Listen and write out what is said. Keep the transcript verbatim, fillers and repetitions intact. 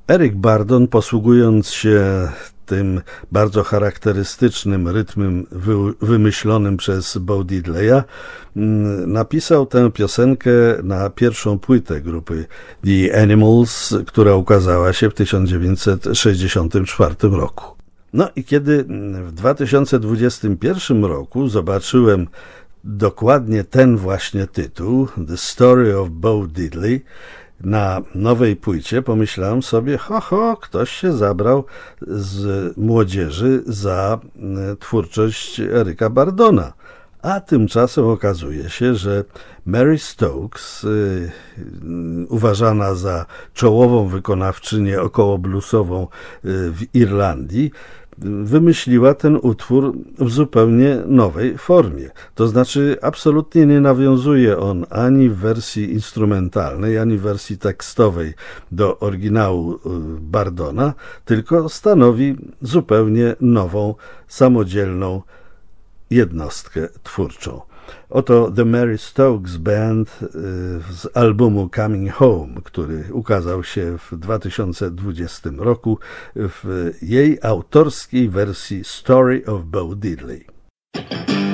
Eric Burdon, posługując się tym bardzo charakterystycznym rytmem wy- wymyślonym przez Bo Diddleya, napisał tę piosenkę na pierwszą płytę grupy The Animals, która ukazała się w tysiąc dziewięćset sześćdziesiątym czwartym roku. No i kiedy w dwa tysiące dwudziestym pierwszym roku zobaczyłem dokładnie ten właśnie tytuł, The Story of Bo Diddley, na nowej płycie, pomyślałem sobie, ho, ho, ktoś się zabrał z młodzieży za twórczość Eric'a Burdona. A tymczasem okazuje się, że Mary Stokes, y, uważana za czołową wykonawczynię około bluesową y, w Irlandii, wymyśliła ten utwór w zupełnie nowej formie. To znaczy absolutnie nie nawiązuje on ani w wersji instrumentalnej, ani w wersji tekstowej do oryginału Burdona, tylko stanowi zupełnie nową, samodzielną jednostkę twórczą. Oto The Mary Stokes Band z albumu Coming Home, który ukazał się w dwa tysiące dwudziestym roku w jej autorskiej wersji Story of Bo Diddley.